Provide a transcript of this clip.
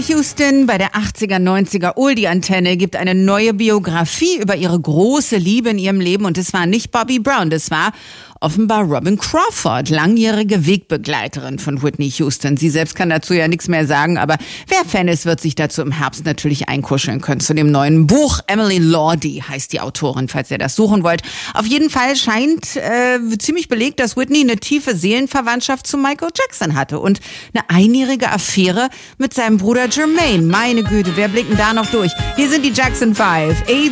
Houston bei der 80er, 90er Oldie-Antenne gibt eine neue Biografie über ihre große Liebe in ihrem Leben. Und es war nicht Bobby Brown, das war offenbar Robin Crawford, langjährige Wegbegleiterin von Whitney Houston. Sie selbst kann dazu ja nichts mehr sagen, aber wer Fan ist, wird sich dazu im Herbst natürlich einkuscheln können zu dem neuen Buch. Emily Lordi heißt die Autorin, falls ihr das suchen wollt. Auf jeden Fall scheint ziemlich belegt, dass Whitney eine tiefe Seelenverwandtschaft zu Michael Jackson hatte und eine einjährige Affäre mit seinem Bruder Jermaine. Meine Güte, wer blickt denn da noch durch? Hier sind die Jackson 5.